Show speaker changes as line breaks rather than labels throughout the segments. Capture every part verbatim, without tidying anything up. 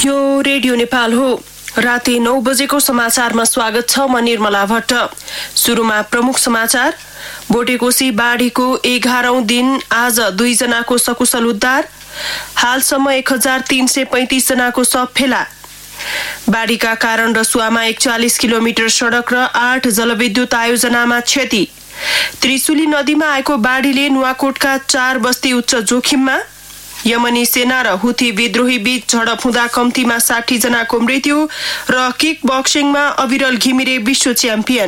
यो रेडियो नेपाल हो। राति नौ बजेको समाचारमा स्वागत छ। म निर्मला भट्ट। सुरुमा प्रमुख समाचार। बोटेकोशी बाढीको एघारौं दिन आज दुईजनाको सकुशल उद्धार। हालसम्म एक हजार तीन सय पैंतिस जनाको शव फेला। बाढीका कारण रसुवामा एकचालिस किलोमिटर सड़क र आठ जलविद्युत आयोजनामा क्षति। त्रिशुली नदीमा आएको बाढीले नुवाकोटका चार बस्ती उच्च जोखिममा। यमनी सेना र हुथी विद्रोही बीच झडप हुँदा कम्तीमा साठी जनाको मृत्यु र किक बक्सिङमा अविरल घिमिरे विश्व च्याम्पियन।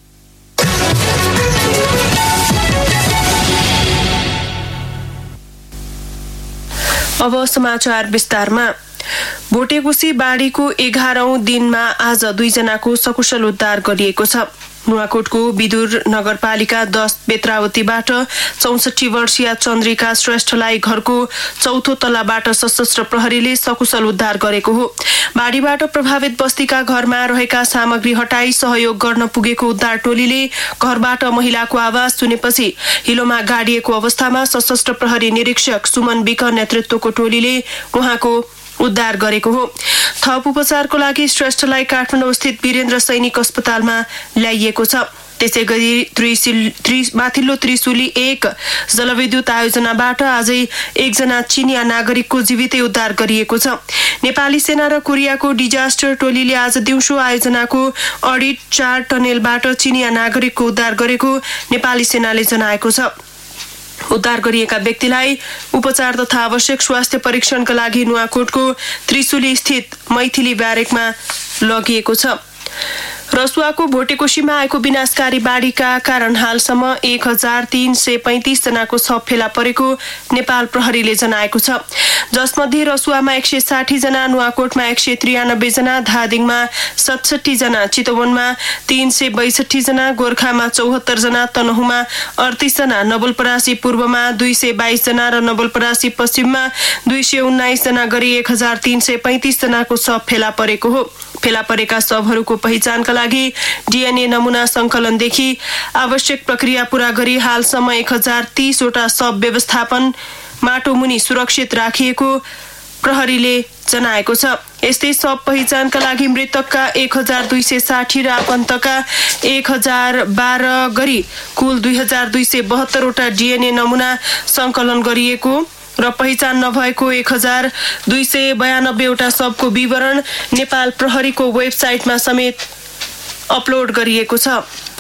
अब समाचार विस्तारमा। बोटेकोशी बाढीको एघारौं दिनमा आज दुईजनाको सकुशल उद्धार गरिएको छ। नुवाकोटको विदुर नगरपालिका दस बेत्रावतीबाट चौसठी वर्षीय चन्द्रिका श्रेष्ठलाई घरको चौथो तल्लाबाट सशस्त्र प्रहरीले सकुशल उद्धार गरेको हो। बाढीबाट प्रभावित बस्तीका घरमा रहेका सामग्री हटाई सहयोग गर्न पुगेको उद्धार टोलीले घरबाट महिलाको आवाज सुनेपछि हिलोमा गाडिएको अवस्थामा सशस्त्र प्रहरी निरीक्षक सुमन विक नेतृत्वको टोलीले उहाँको उद्धार गरेको हो। थप उपचारको लागि श्रेष्ठलाई काठमाडौँ स्थित वीरेन्द्र सैनिक अस्पतालमा ल्याइएको छ। त्यसै गरी माथिल्लो त्रिशुली एक जलविद्युत आयोजनाबाट आजै एकजना चिनिया नागरिकको जीवितै उद्धार गरिएको छ। नेपाली सेना र कोरियाको डिजास्टर टोलीले आज दिउँसो आयोजनाको अडिट चार टनेलबाट चिनिया नागरिकको उद्धार गरेको नेपाली सेनाले जनाएको छ। उद्धार गरिएका व्यक्तिलाई उपचार तथा आवश्यक स्वास्थ्य परीक्षणका लागि नुवाकोटको त्रिशुली स्थित मैथिली ब्यारेकमा लगिएको छ। रसुवाको भोटेकोशीमा आएको विनाशकारी बाढीका कारण हालसम्म एक हजार तीन सय पैंतिस जनाको शव फेला परेको नेपाल प्रहरीले जनाएको छ। जसमध्ये रसुवामा एक सय साठी जना, नुवाकोटमा एक सय त्रियानब्बे जना, धादिङमा सतसठी जना, चितवनमा तीन सय बैसठी जना, गोर्खामा चौहत्तर जना, तनहुमा अडतीस जना, नवलपरासी पूर्वमा दुई सय बाइस जना र नवलपरासी पश्चिममा दुई सय उन्नाइस जना गरी एक हजार तीन सय पैंतिस जनाको शव फेला परेको हो। फेला परेका शवहरूको पहिचानका लागि डीएनए नमूना संकलनदेखि आवश्यक प्रक्रिया पूरा गरी हालसम्म एक हजार तीसवटा शव व्यवस्थापन माटो मुनि सुरक्षित राखिएको प्रहरीले जनाएको छ। यस्तै शव पहिचानका लागि मृतकका एक हजार दुई सय साठी र आफन्तका एक हजार बाह्र गरी कुल दुई हजार दुई सय बहत्तरवटा डीएनए नमूना संकलन गरिएको र पहिचान नभएको एक हजार दुई सय बयानब्बेवटा शवको विवरण नेपाल प्रहरीको वेबसाइटमा समेत अपलोड गरिएको छ।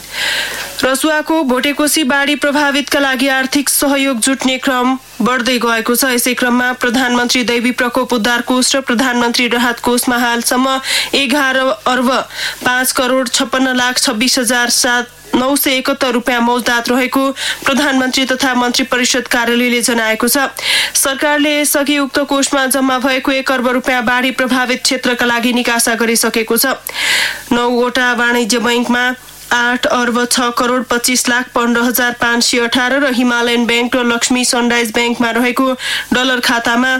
रसुवाको भोटेकोशी बाढी प्रभावितका लागि आर्थिक सहयोग जुट्ने क्रम बढ्दै गएको छ। यसै क्रममा प्रधानमन्त्री दैवी प्रकोप उद्धार कोष र प्रधानमन्त्री राहत कोषमा हालसम्म एघार अर्ब पाँच करोड छप्पन्न लाख छब्बिस हजार सात नौ सय एकहत्तर रुपियाँ मौजदात रहेको प्रधानमन्त्री तथा मन्त्री परिषद कार्यालयले जनाएको छ। सरकारले यसअघि उक्त कोषमा जम्मा भएको एक अर्ब रुपियाँ बाढी प्रभावित क्षेत्रका लागि निकासा गरिसकेको छ। नौवटा वाणिज्य बैंकमा आठ अर्ब छ करोड पच्चीस लाख पन्ध्र हजार पाँच सय अठार र हिमालयन बैंक र लक्ष्मी सनराइज बैंकमा रहेको डलर खातामा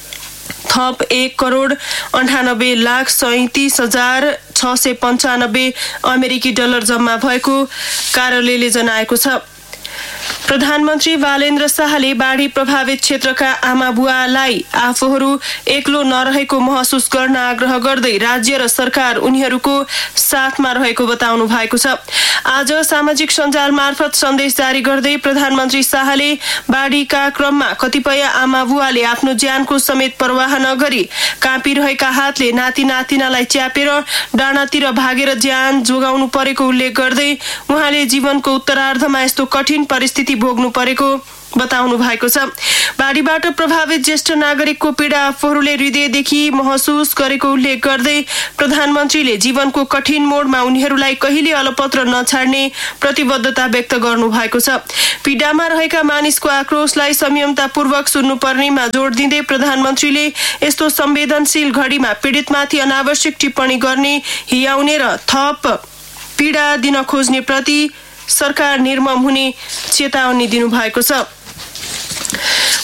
थप एक करोड अन्ठानब्बे लाख सैतिस हजार छ सय पन्चानब्बे अमेरिकी डलर जम्मा भएको कार्यालयले जनाएको छ। प्रधानमन्त्री बालेन्द्र शाहले बाढी प्रभावित क्षेत्रका आमा बुवालाई आफूहरू एक्लो नरहेको महसुस गर्न आग्रह गर्दै राज्य र सरकार उनीहरूको साथमा रहेको बताउनु भएको छ। आज सामाजिक सञ्जाल मार्फत सन्देश जारी गर्दै प्रधानमन्त्री शाहले बाढीका क्रममा कतिपय आमा बुवाले आफ्नो ज्यानको समेत परवाह नगरी काँपिरहेका हातले नाति नातिनालाई च्यापेर डाँडातिर भागेर ज्यान जोगाउनु परेको उल्लेख गर्दै उहाँले जीवनको उत्तरार्धमा यस्तो कठिन परिस्थिति भोग्नु परेको बताउनु भएको छ। बाढीबाट प्रभावित ज्येष्ठ नागरिकको पीडा आफूहरूले हृदयदेखि महसुस गरेको उल्लेख गर्दै प्रधानमन्त्रीले जीवनको कठिन मोडमा उनीहरूलाई कहिले अलपत्र नछाड्ने प्रतिबद्धता व्यक्त गर्नु भएको छ। पीडामा रहेका मानिसको आक्रोशलाई संयमतापूर्वक सुन्नुपर्नेमा जोड दिँदै प्रधानमन्त्रीले यस्तो संवेदनशील घडीमा पीडितमाथि अनावश्यक टिप्पणी गर्ने, हियाउने र थप पीडा दिन खोज्ने प्रति सरकार निर्मम हुने चेतावनी दिनुभएको छ।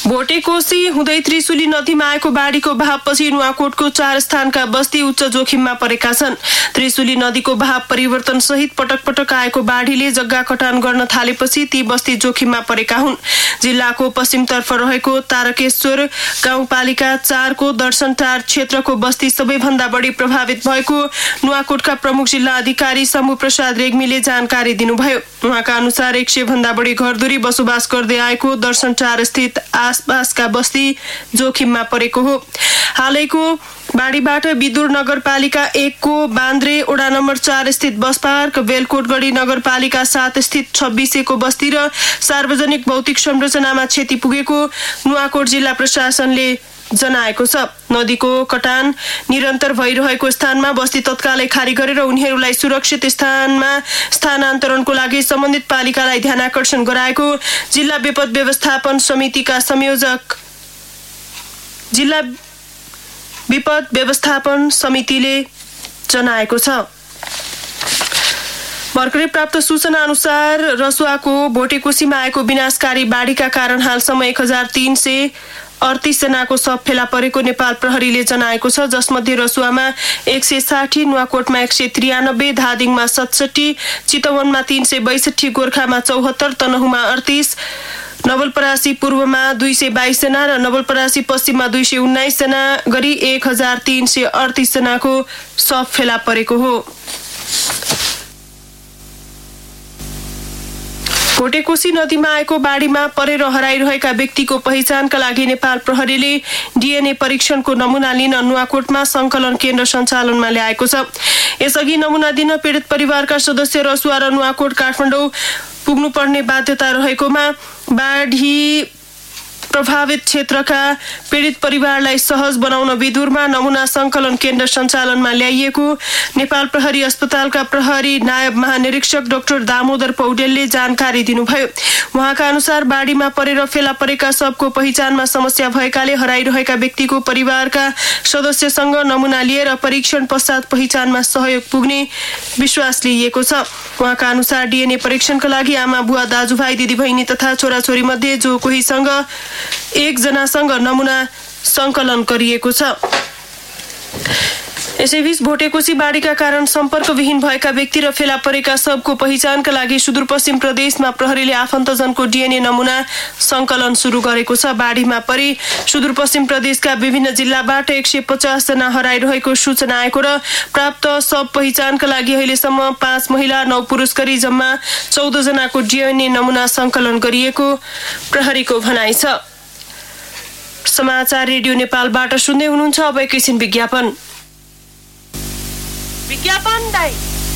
भोटेकोशी हुँदै त्रिशुली नदीमा आएको बाढीको बहावपछि नुवाकोटको चार स्थानका बस्ती उच्च जोखिममा परेका छन्। त्रिशुली नदीको बहाव परिवर्तन सहित पटक पटक आएको बाढीले जग्गा कटान गर्न थालेपछि ती बस्ती जोखिममा परेका हुन्। जिल्लाको पश्चिमतर्फ रहेको तारकेश्वर गाउँपालिका चारको दर्शनटार क्षेत्रको बस्ती सबैभन्दा बढी प्रभावित भएको नुवाकोटका प्रमुख जिल्ला अधिकारी समूह प्रसाद रेग्मीले जानकारी दिनुभयो। उहाँका अनुसार एक सय भन्दा बढी घरधुरी बसोबास गर्दै आएको दर्शनटार स्थित आसपासका बस्ती जोखिममा परेको हो। हालैको बाढीबाट विदुर नगरपालिका एकको बान्द्रे वडा नम्बर चार स्थित बस पार्क, बेलकोटगढी नगरपालिका सात स्थित छब्बिसेको बस्ती र सार्वजनिक भौतिक संरचनामा क्षति पुगेको नुवाकोट जिल्ला प्रशासनले जनाएको छ। नदीको कटान निरन्तर भइरहेको स्थानमा बस्ती तत्कालै खाली गरेर उनीहरूलाई सुरक्षित स्थानमा स्थानान्तरणको लागि सम्बन्धित पालिकालाई ध्यानाकर्षण गराएको जिल्ला विपद व्यवस्थापन समितिका संयोजक जिल्ला विपद व्यवस्थापन समितिले जनाएको छ। भर्खरै प्राप्त सूचना अनुसार रसुवाको भोटेकोशीमा आएको विनाशकारी बाढीका कारण हालसम्म एक हजार तीन सय अडतीस जनाको शव फेला परेको नेपाल प्रहरीले जनाएको छ। जसमध्ये रसुवामा एक सय साठी, नुवाकोटमा एक सय त्रियानब्बे, धादिङमा सतसठी, चितवनमा तीन सय बैसठी, गोर्खामा चौहत्तर, तनहुमा अडतिस, नवलपरासी पूर्वमा दुई सय बाइस जना र नवलपरासी पश्चिममा दुई सय उन्नाइस जना गरी एक हजार तीन सय अडतिस जनाको शव फेला परेको हो। भोटेकोशी नदीमा आएको बाढीमा परेर हराइरहेका व्यक्तिको पहिचानका लागि नेपाल प्रहरीले डीएनए परीक्षणको नमुना लिन नुवाकोटमा संकलन केन्द्र सञ्चालनमा ल्याएको छ। यसअघि नमुना दिन पीडित परिवारका सदस्य रसुवा र नुवाकोट काठमाडौँ पुग्नुपर्ने बाध्यता रहेकोमा बाढी प्रभावित क्षेत्रका पीडित परिवारलाई सहज बनाउन विदुरमा नमुना संकलन केन्द्र सञ्चालनमा ल्याइएको नेपाल प्रहरी अस्पतालका प्रहरी नायब महानिरीक्षक डाक्टर दामोदर पौडेलले जानकारी दिनुभयो। उहाँका अनुसार बाढीमा परेर फेला परेका शवको पहिचानमा समस्या भएकाले हराइरहेका व्यक्तिको परिवारका सदस्यसँग नमुना लिएर परीक्षण पश्चात पहिचानमा सहयोग पुग्ने विश्वास लिइएको छ। उहाँका अनुसार डीएनए परीक्षणका लागि आमा बुवा दाजुभाइ दिदीबहिनी तथा छोराछोरी मध्ये जो कोहीसँग एक जनासँग नमुना संकलन गरिएको छ। यसैबीच भोटेकोशी बाढीका कारण सम्पर्कविहीन भएका व्यक्ति र फेला परेका शवको पहिचानका लागि सुदूरपश्चिम प्रदेशमा प्रहरीले आफन्तजनको डीएनए नमुना संकलन सुरु गरेको छ। बाढीमा परि सुदूरपश्चिम प्रदेशका विभिन्न जिल्लाबाट एक सय पचास जना हराइरहेको सूचना आएको र प्राप्त शव पहिचानका लागि अहिलेसम्म पाँच महिला नौ पुरुष गरी जम्मा चौध जनाको डीएनए नमुना संकलन गरिएको प्रहरीको भनाइ छ। समाचार रेडियो नेपालबाट सुन्दै हुनुहुन्छ। अब एकैछिन विज्ञापन विज्ञापन दाइ।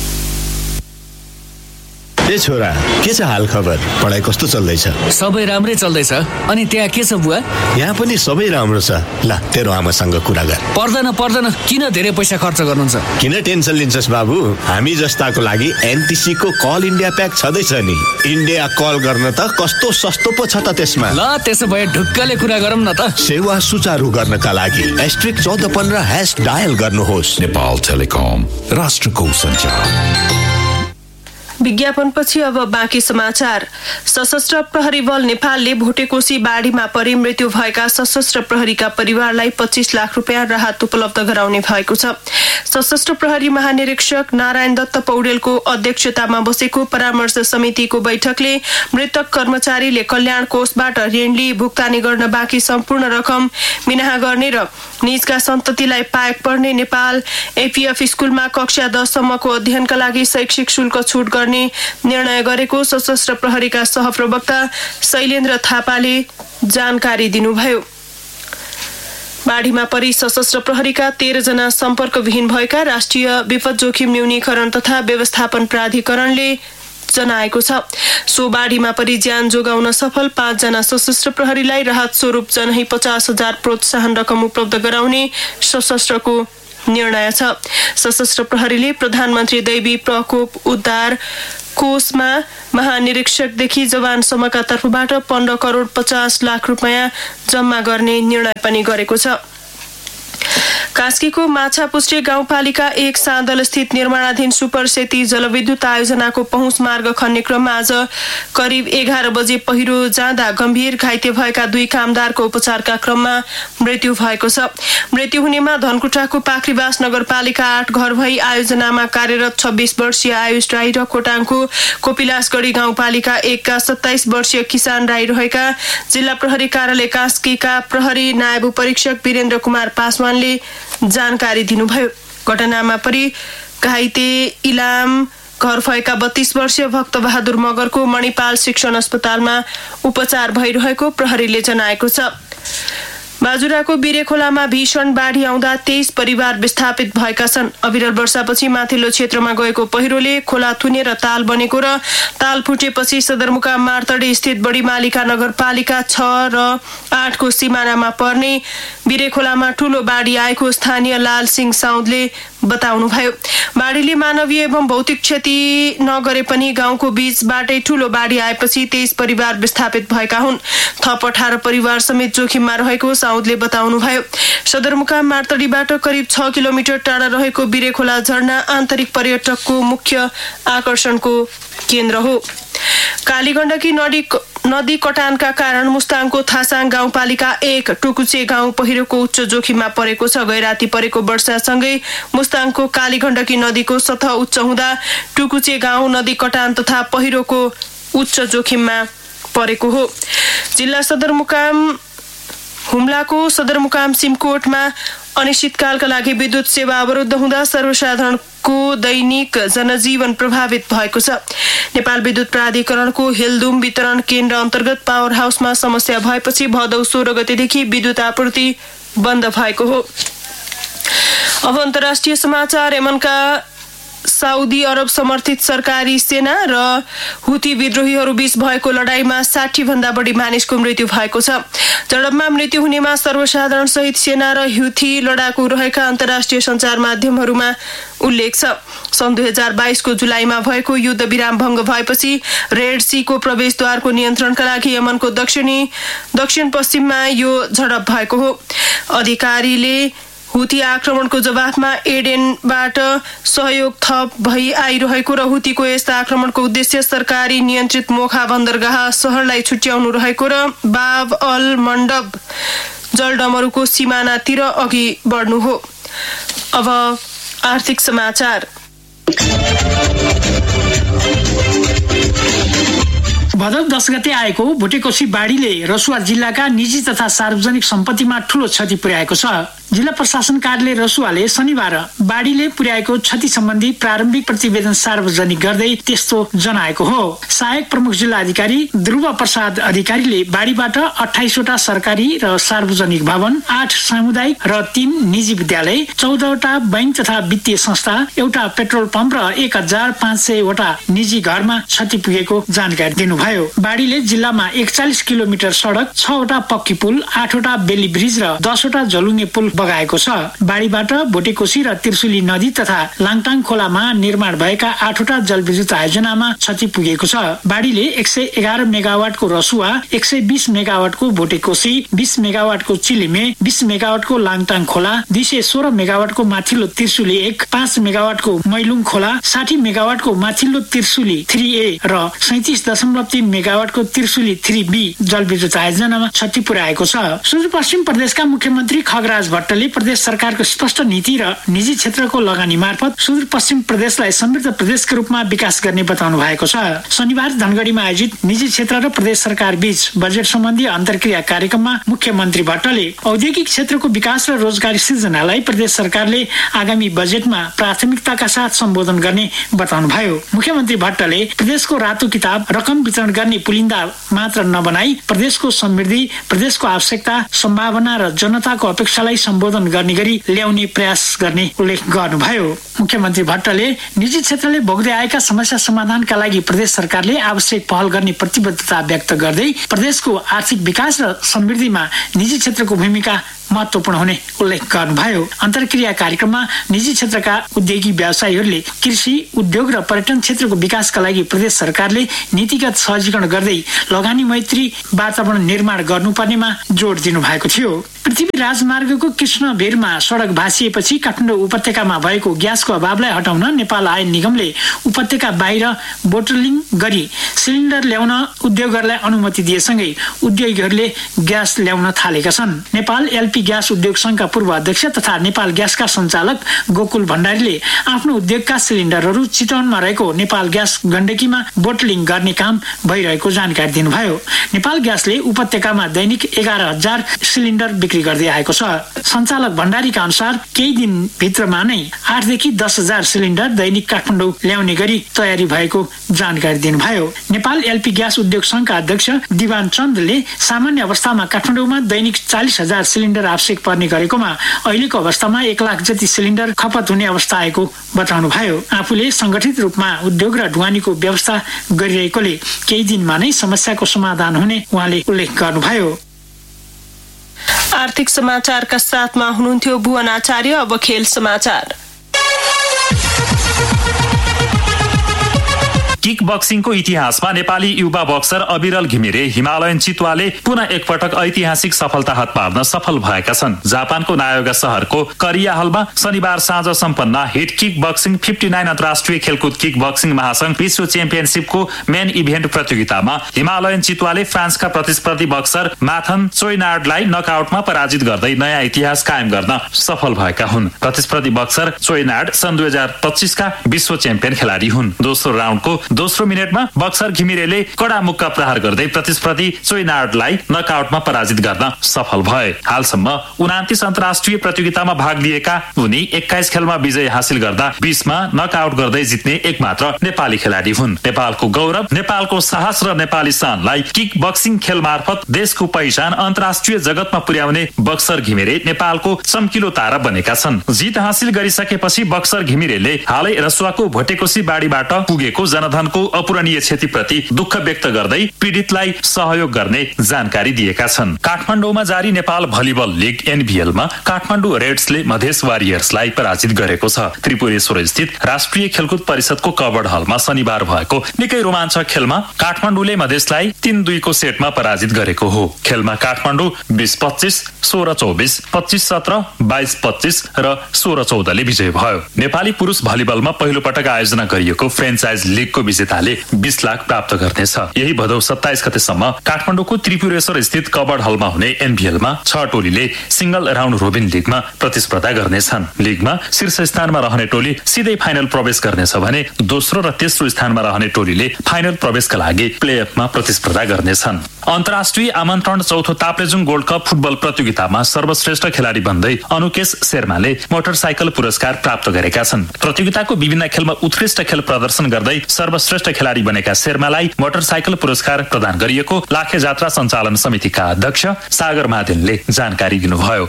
ए छोरा, के छ हाल खबर? पढाइ कस्तो चल्दैछ?
सबै राम्रै चल्दैछ। अनि त्यहाँ के छ बुवा?
यहाँ पनि सबै राम्रो छ। ल तेरो आमासँग कुरा गर।
पर्दैन पर्दैन, किन धेरै पैसा खर्च गर्नुहुन्छ?
किन टेन्सन लिन्छस् बाबु? हामी जस्ताको लागि एनटिसी को कल इन्डिया प्याक छँदैछ नि। इन्डिया कल गर्न त कस्तो सस्तो पो छ त त्यसमा।
ल त्यसो भए ढुक्कले कुरा गरौँ न त।
सेवा सुचारू गर्नका लागि एस्ट्रिक चौध पन्ध्र ह्यास डायल गर्नुहोस्।
नेपाल टेलिकम, राष्ट्रको सञ्चार।
विज्ञापनपछि अब बाँकी समाचार। सशस्त्र प्रहरी बल नेपालले भोटेकोशी बाढीमा परि मृत्यु भएका सशस्त्र प्रहरीका परिवारलाई पच्चीस लाख रुपियाँ राहत उपलब्ध गराउने भएको छ। सशस्त्र प्रहरी महानिरीक्षक नारायण दत्त पौडेलको अध्यक्षतामा बसेको परामर्श समितिको बैठकले मृतक कर्मचारीले कल्याण कोषबाट ऋण लिई भुक्तानी गर्न बाँकी सम्पूर्ण रकम मिनाहा गर्ने र निजका सन्ततिलाई पाएक पर्ने नेपाल एपीएफ स्कुलमा कक्षा दससम्मको अध्ययनका लागि शैक्षिक शुल्क छुट गर्ने निर्णय गरेको सशस्त्र प्रहरीका सहप्रवक्ता शैलेन्द्र थापाले जानकारी दिनुभयो। बाढीमा परि सशस्त्र प्रहरीका तेह्र जना सम्पर्कविहीन भएका राष्ट्रिय विपद जोखिम न्यूनीकरण तथा व्यवस्थापन प्राधिकरणले जनाएको छ। सो बाढीमा परि ज्यान जोगाउन सफल पाँच जना सशस्त्र प्रहरीलाई राहत स्वरूप जनै पचास हजार प्रोत्साहन रकम उपलब्ध गराउने सशस्त्रको निर्णय छ। सशस्त्र प्रहरीले प्रधानमन्त्री दैवी प्रकोप उद्धार कोषमा महानिरीक्षकदेखि जवानसम्मका तर्फबाट पन्ध्र करोड पचास लाख रुपियाँ जम्मा गर्ने निर्णय पनि गरेको छ। कास्कीको माछापुष्टे गाउँपालिका एक साँदल स्थित निर्माणाधीन सुपर सेती जलविद्युत आयोजनाको पहुँच मार्ग खन्ने क्रममा आज करिब एघार बजे पहिरो जाँदा गम्भीर घाइते भएका दुई कामदारको उपचारका क्रममा मृत्यु भएको छ। मृत्यु हुनेमा धनकुटाको पाखरीबास नगरपालिका आठ घर भई आयोजनामा कार्यरत छब्बीस वर्षीय आयुष राई र खोटाङको कोपिलासगढी गाउँपालिका एकका सत्ताइस वर्षीय किसान राई रहेका जिल्ला प्रहरी कार्यालय कास्कीका प्रहरी नायब परीक्षक वीरेन्द्र कुमार पासवानले जानकारी दिनुभयो। घटनामा परि घाइते इलाम घर भएका बत्तीस वर्षीय भक्तबहादुर मगरको मणिपाल शिक्षण अस्पतालमा उपचार भइरहेको प्रहरीले जनाएको छ। बाजुराको बिरेखोलामा भीषण बाढी आउँदा तेइस परिवार विस्थापित भएका छन्। अविरल वर्षापछि माथिल्लो क्षेत्रमा गएको पहिरोले खोला थुने र ताल बनेको र ताल फुटेपछि सदरमुकाम मार्तडी स्थित बडीमालिका नगरपालिका छ र आठको सिमानामा पर्ने बिरेखोलामा ठूलो बाढी आएको स्थानीय लाल सिंह साउदले बताउनुभयो। बाढीले मानवीय एवं भौतिक क्षति नगरे पनि गाउँको बीचबाटै ठूलो बाढी आएपछि तेइस परिवार विस्थापित भएका हुन्। थप अठार परिवार समेत जोखिममा रहेको साउदले बताउनुभयो। सदरमुकाम मार्तडीबाट करिब छ किलोमिटर टाढा रहेको बिरेखोला झरना आन्तरिक पर्यटकको मुख्य आकर्षणको केन्द्र हो। कालीगण्डकी नदी नदी कटानका कारण मुस्ताङको थासाङ गाउँपालिका एक टुकुचे गाउँ पहिरोको उच्च जोखिममा परेको छ। गैराती परेको वर्षासँगै मुस्ताङको कालीगण्डकी नदीको सतह उच्च हुँदा टुकुचे गाउँ नदी कटान तथा पहिरोको उच्च जोखिममा परेको हो। जिल्ला सदरमुकाम हुम्लाको सदरमुकाम सिमकोटमा अनिश्चितकालका लागि विद्युत सेवा अवरुद्ध हुँदा सर्वसाधारणको दैनिक जनजीवन प्रभावित भएको छ। नेपाल विद्युत प्राधिकरणको हेलदुम वितरण केन्द्र अन्तर्गत पावर हाउसमा समस्या भएपछि भदौ सोह्र गतेदेखि विद्युत आपूर्ति बन्द भएको हो। अब अन्तर्राष्ट्रिय समाचार। यमनका साउदी अरब समर्थित सरकारी सेना र हुती विद्रोहीहरू बीच भएको लडाईँमा साठी भन्दा बढी मानिसको मृत्यु भएको छ। झडपमा मृत्यु हुनेमा सर्वसाधारण सहित सेना र हुती लडाकु रहेका अन्तर्राष्ट्रिय सञ्चार माध्यमहरूमा उल्लेख छ। सन् दुई हजार बाइसको जुलाईमा भएको युद्ध विराम भङ्ग भएपछि रेड सीको प्रवेशद्वारको नियन्त्रणका लागि यमनको दक्षिणी दक्षिण पश्चिममा यो झडप भएको हो। अधिकारीले हुती आक्रमणको जवाफमा एडेनबाट सहयोग थप भई आइरहेको र हुतीको यस्ता आक्रमणको उद्देश्य सरकारी नियन्त्रित मोखा बन्दरगाह सहरलाई छुट्याउनु रहेको र बाब अल मण्डब जलडमरुको सिमानातिर अघि बढ्नु हो। अब आर्थिक समाचार।
भदौ दस गते आएको भुटेकोशी बाढीले रसुवा जिल्लाका निजी तथा सार्वजनिक सम्पत्तिमा ठूलो क्षति पुर्याएको छ। जिल्ला प्रशासन कार्यालय रसुवाले शनिबार बाढीले पुर्याएको क्षति सम्बन्धी प्रारम्भिक प्रतिवेदन सार्वजनिक गर्दै त्यस्तो जनाएको हो। सहायक प्रमुख जिल्ला अधिकारी ध्रुव प्रसाद अधिकारीले बाढीबाट अठाइसवटा सरकारी र सार्वजनिक भवन, आठ सामुदायिक र तीन निजी विद्यालय, चौधवटा बैंक तथा वित्तीय संस्था, एउटा पेट्रोल पम्प र एक हजार पाँच सयवटा निजी घरमा क्षति पुगेको जानकारी दिनुभयो। बाढीले जिल्लामा एकचालिस किलोमिटर सडक, छवटा पक्की पुल, आठवटा बेली ब्रिज र दसवटा झलुङ्गे पुल बगाएको छ। बाढीबाट भुटेकोशी र त्रिशुली नदी तथा लाङटाङ खोलामा निर्माण भएका आठवटा जलविद्युत आयोजनामा क्षति पुगेको छ। बाढीले एक सय एघार मेगावाटको रसुवा, एक सय बीस मेगावाटको भुटेकोशी, बीस मेगावाटको चिलिमे, बीस मेगावाटको लाङटाङ खोला, दुई सय सोह्र मेगावाटको माथिल्लो त्रिशुली एक, पाँच मेगावाटको मैलुङ खोला, साठी मेगावाटको माथिल्लो त्रिशुली थ्री ए र सैतिस दशमलव तीन मेगावाटको त्रिशुली थ्री बी जलविद्युत आयोजनामा क्षति पुर्याएको छ। सुदूरपश्चिम प्रदेशका मुख्यमन्त्री खगराज भट्टले प्रदेश सरकारको स्पष्ट नीति र निजी क्षेत्रको लगानी मार्फत सुदूरपश्चिम प्रदेशलाई समृद्ध प्रदेशको रूपमा विकास गर्ने बताउनु भएको छ। शनिबार धनगढीमा आयोजित निजी क्षेत्र र प्रदेश सरकार बीच बजेट सम्बन्धी अन्तर्क्रिया कार्यक्रममा मुख्यमन्त्री भट्टले औद्योगिक क्षेत्रको विकास र रोजगारी सृजनालाई प्रदेश सरकारले आगामी बजेटमा प्राथमिकताका साथ सम्बोधन गर्ने बताउनुभयो। मुख्यमन्त्री भट्टले प्रदेशको रातो किताब रकम वितरण गर्ने पुलिन्दा मात्र नबनाई प्रदेशको समृद्धि, प्रदेशको आवश्यकता, सम्भावना र जनताको अपेक्षालाई सम्बोधन गर्ने गरी ल्याउने प्रयास गर्ने उल्लेख गर्नुभयो। मुख्यमन्त्री भट्टले निजी क्षेत्रले भोग्दै आएका समस्या समाधानका लागि प्रदेश सरकारले आवश्यक पहल गर्ने प्रतिबद्धता व्यक्त गर्दै प्रदेशको आर्थिक विकास र समृद्धिमा निजी क्षेत्रको भूमिका महत्वपूर्ण हुने उल्लेख गर्नुभयो। अन्तर्क्रिया कार्यक्रममा निजी क्षेत्रका उद्योगी व्यवसायीहरूले कृषि, उद्योग र पर्यटन क्षेत्रको विकासका लागि प्रदेश सरकारले नीतिगत सहजीकरण गर्दै लगानी मैत्री वातावरण निर्माण गर्नुपर्नेमा जोड दिनु भएको थियो। पृथ्वी राजमार्गको कृष्णबेरमा सडक भाँसिएपछि काठमाडौँ उपत्यकामा भएको ग्यासको अभावलाई हटाउन नेपाल आयल निगमले उपत्यका बाहिर बोटलिङ गरी सिलिन्डर ल्याउन उद्योगहरूलाई अनुमति दिएसँगै उद्योगीहरूले ग्यास ल्याउन थालेका छन्। नेपाल एलपी ग्यास उद्योग संघका पूर्व अध्यक्ष तथा नेपाल ग्यासका सञ्चालक गोकुल भण्डारीले आफ्नो उद्योगका सिलिन्डरहरू चितवनमा रहेको नेपाल ग्यास गण्डकीमा बोटलिङ गर्ने काम भइरहेको जानकारी दिनुभयो। नेपाल ग्यासले उपत्यकामा दैनिक एघार हजार सिलिन्डर बिक्री गर्दै आएको छ। सञ्चालक भण्डारीका अनुसार केही दिन भित्रमा नै आठदेखि दस हजार सिलिन्डर दैनिक काठमाडौँ ल्याउने गरी तयारी भएको जानकारी दिनुभयो। नेपाल एलपी ग्यास उद्योग संघका अध्यक्ष दिवान चन्दले सामान्य अवस्थामा काठमाडौँमा दैनिक चालिस हजार सिलिन्डर आवश्यक पर्ने गरेकोमा अहिलेको अवस्थामा एक लाख जति सिलिन्डर खपत हुने अवस्था आएको बताउनु भयो। आफूले संगठित रूपमा उद्योग र ढुवानीको व्यवस्था गरिरहेकोले केही दिनमा नै समस्याको समाधान हुने उहाँले उल्लेख गर्नुभयो।
आर्थिक समाचारका साथमा हुनुहुन्थ्यो भुवन आचार्य। अब खेल समाचार।
किक बक्सिङको इतिहासमा नेपाली युवा बक्सर अविरल घिमिरे हिमालयन चितुवाले पुनः एकपटक ऐतिहासिक सफलता हात पार्न सफल भएका छन्। जापानको नायोगा शहरको करिया हलमा शनिबार साँझ सम्पन्न hit kick boxing fifty nine अन्तर्राष्ट्रिय खेलकुद किक बक्सिङ महासंघ विश्व च्याम्पियनसिपको मेन इभेन्ट प्रतियोगितामा हिमालयन चितुवाले फ्रान्सका प्रतिस्पर्धी बक्सर माथन चोइनार्डलाई नकआउटमा पराजित गर्दै नयाँ इतिहास कायम गर्न सफल भएका हुन्। प्रतिस्पर्धी बक्सर चोइनार्ड सन् दुई हजार पच्चीसका विश्व च्याम्पियन खेलाडी हुन्। दोस्रो राउन्डको दोस्रो मिनेटमा बक्सर घिमिरेले कडा मुक्का प्रहार गर्दै प्रतिस्पर्धी चोइनार्डलाई नकआउटमा पराजित गर्न सफल भए। हालसम्म उनातीस अन्तर्राष्ट्रिय प्रतियोगितामा भाग लिएका उनी एक्काइस खेलमा विजय हासिल गर्दा बीसमा नकआउट गर्दै जित्ने एकमात्र नेपाली खेलाडी हुन्। नेपालको गौरव, नेपालको साहस र नेपाली शानलाई किक बक्सिङ खेल मार्फत देशको पहिचान अन्तर्राष्ट्रिय जगतमा पुर्याउने बक्सर घिमिरे नेपालको चम्किलो तारा बनेका छन्। जित हासिल गरिसकेपछि बक्सर घिमिरेले हालै रसुवाको भोटेकोसी बाढीबाट पुगेको जनधन को अपूरणीय क्षतिप्रति दुःख व्यक्त गर्दै पीडितलाई सहयोग गर्ने जानकारी दिएका छन्। काठमाडौँमा जारी नेपाल भलिबल लिग एनभीएलमा काठमाडौँ रेड्सले मधेस वारियर्सलाई पराजित गरेको छ। त्रिपुरेश्वर स्थित राष्ट्रिय खेलकुद परिषदको कवर्ड हलमा शनिबार भएको निकै रोमाञ्चक खेलमा काठमाडौँले मधेसलाई तीन दुईको सेटमा पराजित गरेको हो। खेलमा काठमाडौँ बीस पच्चीस, सोह्र चौबिस, पच्चीस सत्र, बाइस पच्चीस र सोह्र चौधले विजय भयो। नेपाली पुरुष भलिबलमा पहिलो पटक आयोजना गरिएको फ्रेन्चाइज लिगको विजेताले बीस लाख प्राप्त गर्नेछ। यही भदौ सत्ताइस गतेसम्म काठमाडौँको त्रिपुरेश्वर स्थित कवर्ड हलमा हुने एनभीएलमा छ टोलीले सिंगल राउन्ड रोबिन लिगमा प्रतिस्पर्धा गर्नेछन्। लिगमा शीर्ष स्थानमा रहने टोली सिधै फाइनल प्रवेश गर्नेछ भने दोस्रो र तेस्रो स्थानमा रहने टोलीले फाइनल प्रवेशका लागि प्लेअफमा प्रतिस्पर्धा गर्नेछन्। अन्तर्राष्ट्रिय आमन्त्रण चौथो ताप्लेजुङ गोल्ड कप फुटबल प्रतियोगितामा सर्वश्रेष्ठ खेलाडी बन्दै अनुकेश शर्माले मोटरसाइकल पुरस्कार प्राप्त गरेका छन्। प्रतियोगिताको विभिन्न खेलमा उत्कृष्ट खेल प्रदर्शन गर्दै सर्वश्रेष्ठ खेलाडी बनेका शर्मालाई मोटरसाइकल पुरस्कार प्रदान गरिएको लाखे जात्रा सञ्चालन समितिका अध्यक्ष सागर महादेवले जानकारी दिनुभयो।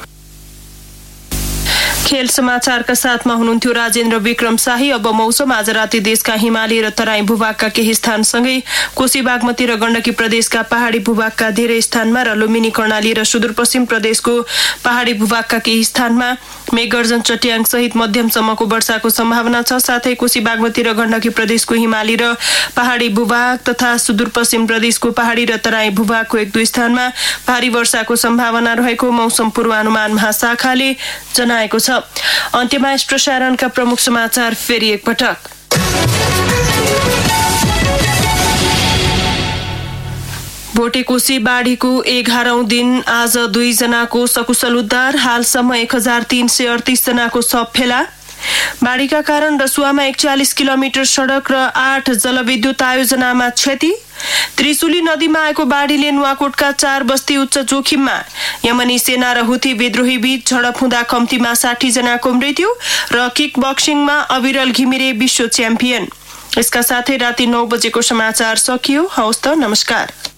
खेल समाचारका साथमा हुनुहुन्थ्यो राजेन्द्र विक्रम शाही। अब मौसम। आज राति देशका हिमाली र तराई भूभागका केही स्थानसँगै कोशी बागमती र गण्डकी प्रदेशका पहाड़ी भूभागका धेरै स्थानमा र लुम्बिनी कर्णाली र सुदूरपश्चिम प्रदेशको पहाड़ी भूभागका केही स्थानमा मेघगर्जन चट्याङ सहित मध्यमसम्मको वर्षाको सम्भावना छ। साथै कोशी बागमती र गण्डकी प्रदेशको हिमाली र पहाड़ी भूभाग तथा सुदूरपश्चिम प्रदेशको पहाड़ी र तराई भूभागको एक दुई स्थानमा भारी वर्षाको सम्भावना रहेको मौसम पूर्वानुमान महाशाखाले जनाएको छ। अन्त्यमा यस प्रसारणका प्रमुख समाचार फेरि एकपटक। भोटेकोशी बाढीको एघारौं दिन आज दुईजनाको सकुशल उद्धार। हालसम्म एक हजार तीन सय अडतिस जनाको शव फेला। बाढीका कारण रसुवामा एकचालिस किलोमिटर सड़क र आठ जलविद्युत आयोजनामा क्षति। त्रिशुली नदीमा आएको बाढीले नुवाकोटका चार बस्ती उच्च जोखिममा। यमनी सेना र हुथी विद्रोही बीच झडप हुँदा कम्तीमा साठी जनाको मृत्यु र किक बक्सिङमा अविरल घिमिरे विश्व च्याम्पियन। यसका साथै राति नौ बजेको समाचार सकियो। हवस् त, नमस्कार।